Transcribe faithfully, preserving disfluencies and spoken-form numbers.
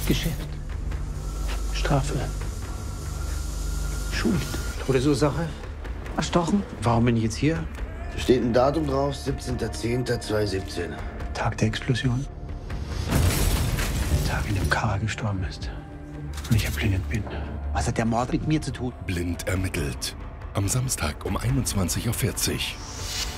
Geschäft. Strafe. Schuld. Todesursache? Erstochen. Warum bin ich jetzt hier? Da steht ein Datum drauf, siebzehnter zehnter zweitausendsiebzehn. Tag der Explosion. Der Tag, in dem Kara gestorben ist. Und ich erblindet bin. Was hat der Mord mit mir zu tun? Blind ermittelt. Am Samstag um einundzwanzig Uhr vierzig.